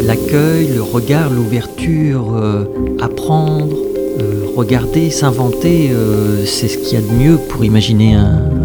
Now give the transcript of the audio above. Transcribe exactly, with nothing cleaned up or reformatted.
l'accueil, le regard, l'ouverture, euh, apprendre, euh, regarder, s'inventer, euh, c'est ce qu'il y a de mieux pour imaginer un,